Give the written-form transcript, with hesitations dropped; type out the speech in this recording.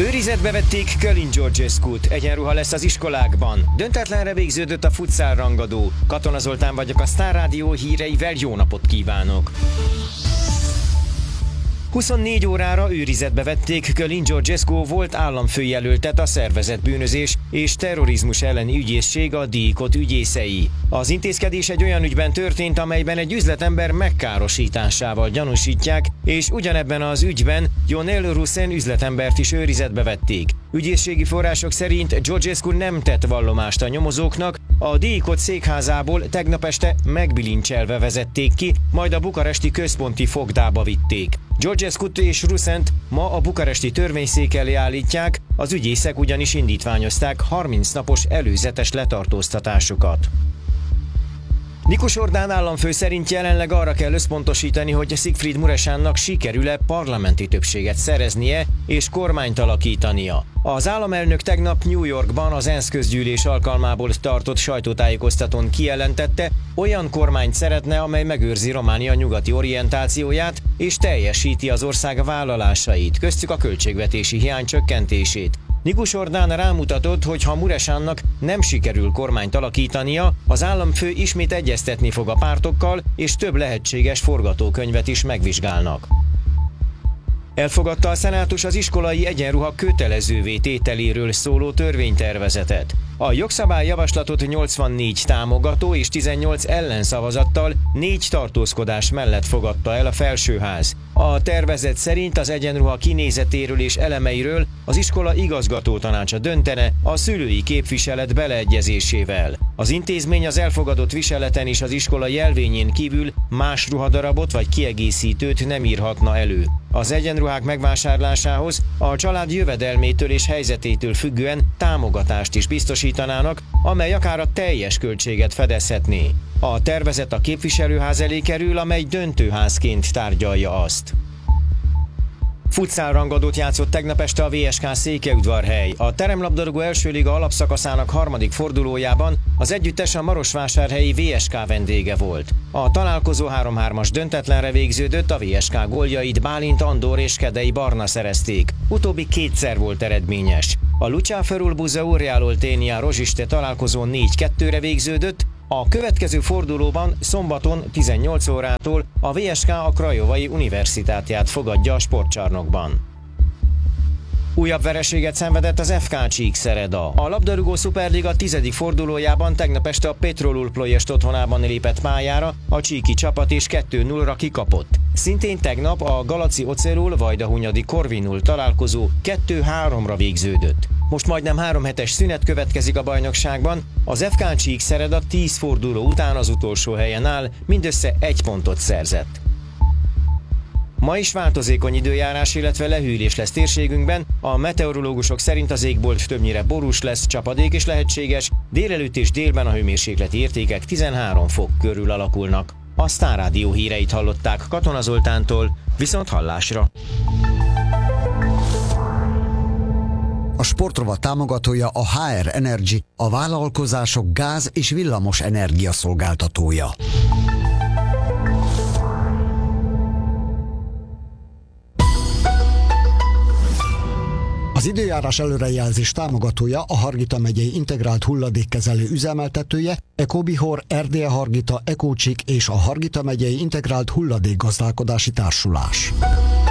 Őrizetbe vették Kölin Georgescut, egyenruha lesz az iskolákban. Döntetlenre végződött a futszál rangadó. Katona Zoltán vagyok, a Sztár Rádió híreivel, jó napot kívánok! 24 órára őrizetbe vették Kölin Georgescu volt államfőjelöltet a szervezett bűnözés és terrorizmus elleni ügyészség a DICOT ügyészei. Az intézkedés egy olyan ügyben történt, amelyben egy üzletember megkárosításával gyanúsítják, és ugyanebben az ügyben Ionel Russen üzletembert is őrizetbe vették. Ügyészségi források szerint Georgescu nem tett vallomást a nyomozóknak, a DICOT székházából tegnap este megbilincselve vezették ki, majd a bukaresti központi fogdába vitték. Georgescut és Russent ma a bukaresti törvényszék elé állítják, az ügyészek ugyanis indítványozták 30 napos előzetes letartóztatásukat. Nikus Ordán államfő szerint jelenleg arra kell összpontosítani, hogy Siegfried Muresannak sikerül-e parlamenti többséget szereznie és kormányt alakítania. Az államelnök tegnap New Yorkban az ENSZ közgyűlés alkalmából tartott sajtótájékoztatón kijelentette, olyan kormányt szeretne, amely megőrzi Románia nyugati orientációját és teljesíti az ország vállalásait, köztük a költségvetési hiány csökkentését. Nikus Ordán rámutatott, hogy ha Muresannak nem sikerül kormányt alakítania, az államfő ismét egyeztetni fog a pártokkal, és több lehetséges forgatókönyvet is megvizsgálnak. Elfogadta a szenátus az iskolai egyenruha kötelezővé tételéről szóló törvénytervezetet. A jogszabályjavaslatot 84 támogató és 18 ellenszavazattal 4 tartózkodás mellett fogadta el a felsőház. A tervezet szerint az egyenruha kinézetéről és elemeiről az iskola igazgatótanácsa döntene a szülői képviselet beleegyezésével. Az intézmény az elfogadott viseleten és az iskola jelvényén kívül más ruhadarabot vagy kiegészítőt nem írhatna elő. Az egyenruhák megvásárlásához a család jövedelmétől és helyzetétől függően támogatást is biztosítanának, amely akár a teljes költséget fedezhetné. A tervezet a képviselőház elé kerül, amely döntőházként tárgyalja azt. Futszálrangadót játszott tegnap este a VSK Székelyudvarhely. A teremlabdarúgó első liga alapszakaszának harmadik fordulójában az együttes a marosvásárhelyi VSK vendége volt. A találkozó 3-3-as döntetlenre végződött, a VSK góljait Bálint Andor és Kedei Barna szerezték. Utóbbi kétszer volt eredményes. A Luceafărul Buzău Real Oltenia Rozsiste találkozó 4-2-re végződött, a következő fordulóban szombaton 18 órától a VSK a Craiovai Universitátját fogadja a sportcsarnokban. Újabb vereséget szenvedett az FK Csíkszereda. A labdarúgó szuperliga 10. fordulójában tegnap este a Petrolul Ploiest otthonában lépett pályára, a csíki csapat és 2-0-ra kikapott. Szintén tegnap a Galaci Ocelul Vajdahunyadi Corvinul találkozó 2-3-ra végződött. Most majdnem 3 hetes szünet következik a bajnokságban, az FK Csíkszereda 10 forduló után az utolsó helyen áll, mindössze 1 pontot szerzett. Ma is változékony időjárás, illetve lehűlés lesz térségünkben, a meteorológusok szerint az égbolt többnyire borús lesz, csapadék is lehetséges, délelőtt és délben a hőmérsékleti értékek 13 fok körül alakulnak. A Sztár Rádió híreit hallották Katona Zoltántól, viszont hallásra! A sportrovat támogatója a HR Energy, a vállalkozások gáz- és villamos energia szolgáltatója. Az időjárás előrejelzés támogatója a Hargita megyei integrált hulladékkezelő üzemeltetője, Ecobihor, Erdélye Hargita, Ecócsik és a Hargita megyei integrált hulladékgazdálkodási társulás.